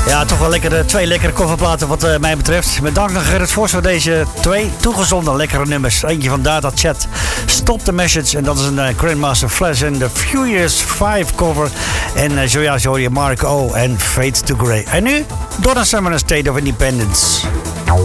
Ja, toch wel lekker, twee lekkere coverplaten wat mij betreft. Met dank aan Gerrit Vos voor deze twee toegezonden lekkere nummers. Eentje van Data Chat, Stop the Message. En dat is een Grandmaster Flash en de Furious 5 cover. En zojuist hoor je Mark O. en Fade to Grey. En nu, Donna Summer, State of Independence.